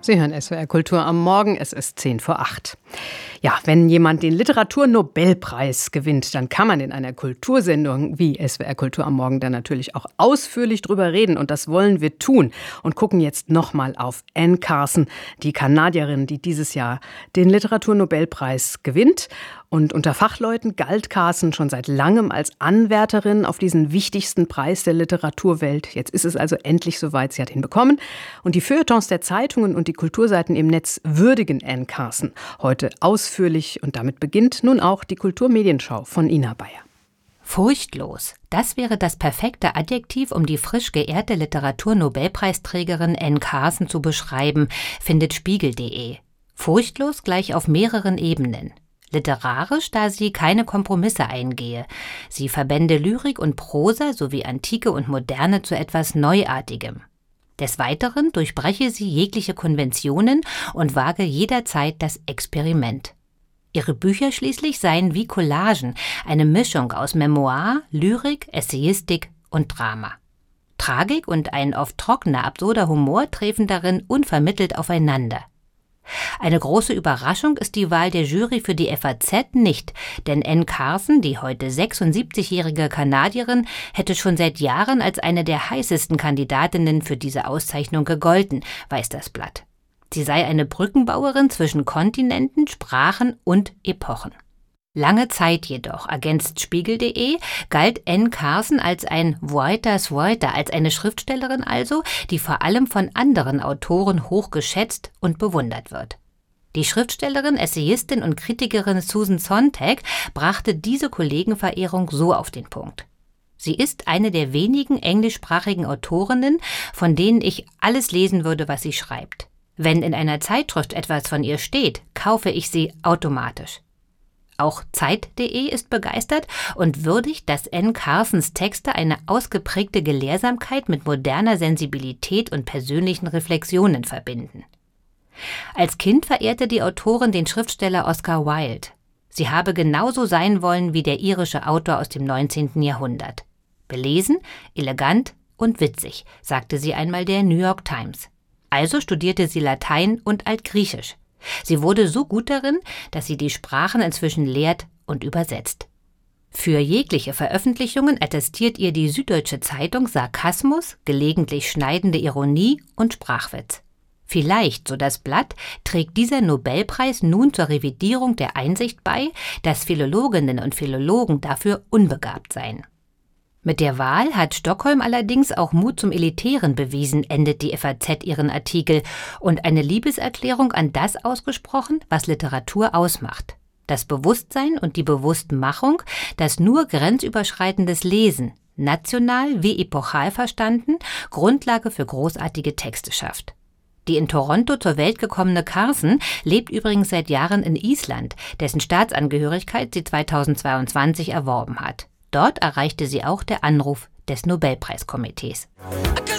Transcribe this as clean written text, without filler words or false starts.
Sie hören SWR Kultur am Morgen, es ist 7:50. Ja, wenn jemand den Literaturnobelpreis gewinnt, dann kann man in einer Kultursendung wie SWR Kultur am Morgen dann natürlich auch ausführlich drüber reden. Und das wollen wir tun und gucken jetzt nochmal auf Anne Carson, die Kanadierin, die dieses Jahr den Literaturnobelpreis gewinnt. Und unter Fachleuten galt Carson schon seit langem als Anwärterin auf diesen wichtigsten Preis der Literaturwelt. Jetzt ist es also endlich soweit, sie hat ihn bekommen. Und die Feuilletons der Zeitungen und die Kulturseiten im Netz würdigen Anne Carson heute ausführlich. Und damit beginnt nun auch die Kulturmedienschau von Ina Bayer. Furchtlos. Das wäre das perfekte Adjektiv, um die frisch geehrte Literaturnobelpreisträgerin Anne Carson zu beschreiben, findet Spiegel.de. Furchtlos gleich auf mehreren Ebenen. Literarisch, da sie keine Kompromisse eingehe. Sie verbände Lyrik und Prosa sowie Antike und Moderne zu etwas Neuartigem. Des Weiteren durchbreche sie jegliche Konventionen und wage jederzeit das Experiment. Ihre Bücher schließlich seien wie Collagen, eine Mischung aus Memoir, Lyrik, Essayistik und Drama. Tragik und ein oft trockener, absurder Humor treffen darin unvermittelt aufeinander. Eine große Überraschung ist die Wahl der Jury für die FAZ nicht, denn Anne Carson, die heute 76-jährige Kanadierin, hätte schon seit Jahren als eine der heißesten Kandidatinnen für diese Auszeichnung gegolten, weiß das Blatt. Sie sei eine Brückenbauerin zwischen Kontinenten, Sprachen und Epochen. Lange Zeit jedoch, ergänzt Spiegel.de, galt Anne Carson als ein Writers' Writer, als eine Schriftstellerin also, die vor allem von anderen Autoren hochgeschätzt und bewundert wird. Die Schriftstellerin, Essayistin und Kritikerin Susan Sontag brachte diese Kollegenverehrung so auf den Punkt. Sie ist eine der wenigen englischsprachigen Autorinnen, von denen ich alles lesen würde, was sie schreibt. Wenn in einer Zeitschrift etwas von ihr steht, kaufe ich sie automatisch. Auch Zeit.de ist begeistert und würdigt, dass Anne Carsons Texte eine ausgeprägte Gelehrsamkeit mit moderner Sensibilität und persönlichen Reflexionen verbinden. Als Kind verehrte die Autorin den Schriftsteller Oscar Wilde. Sie habe genauso sein wollen wie der irische Autor aus dem 19. Jahrhundert. Belesen, elegant und witzig, sagte sie einmal der New York Times. Also studierte sie Latein und Altgriechisch. Sie wurde so gut darin, dass sie die Sprachen inzwischen lehrt und übersetzt. Für jegliche Veröffentlichungen attestiert ihr die Süddeutsche Zeitung Sarkasmus, gelegentlich schneidende Ironie und Sprachwitz. Vielleicht, so das Blatt, trägt dieser Nobelpreis nun zur Revidierung der Einsicht bei, dass Philologinnen und Philologen dafür unbegabt seien. Mit der Wahl hat Stockholm allerdings auch Mut zum Elitären bewiesen, endet die FAZ ihren Artikel, und eine Liebeserklärung an das ausgesprochen, was Literatur ausmacht. Das Bewusstsein und die Bewusstmachung, dass nur grenzüberschreitendes Lesen, national wie epochal verstanden, Grundlage für großartige Texte schafft. Die in Toronto zur Welt gekommene Carson lebt übrigens seit Jahren in Island, dessen Staatsangehörigkeit sie 2022 erworben hat. Dort erreichte sie auch der Anruf des Nobelpreiskomitees.